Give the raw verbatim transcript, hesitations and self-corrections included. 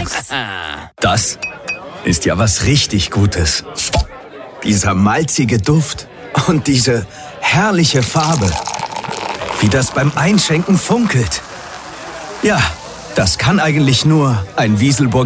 nix. Das ist ja was richtig Gutes. Dieser malzige Duft und diese herrliche Farbe. Wie das beim Einschenken funkelt. Ja, das kann eigentlich nur ein Wieselburger